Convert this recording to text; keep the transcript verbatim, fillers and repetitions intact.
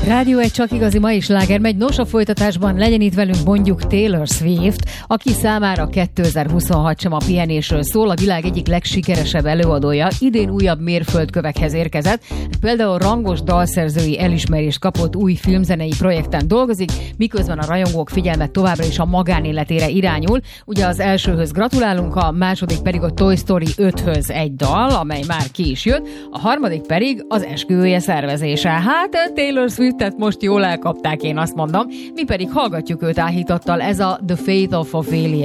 Rádió egy csak igazi mai sláger megy. Nos, a folytatásban legyen itt velünk mondjuk Taylor Swift, aki számára kétezer-huszonhat sem a pihenésről szól, a világ egyik legsikeresebb előadója. Idén újabb mérföldkövekhez érkezett. Például rangos dalszerzői elismerést kapott, új filmzenei projekten dolgozik, miközben a rajongók figyelme továbbra is a magánéletére irányul. Ugye az elsőhöz gratulálunk, a második pedig a Toy Story öthöz egy dal, amely már ki is jött, a harmadik pedig az esküvője szervezése. Hát Taylor Swiftet most jól elkapták, én azt mondom, mi pedig hallgatjuk őt áhítattal, ez a The Fate of Ophelia.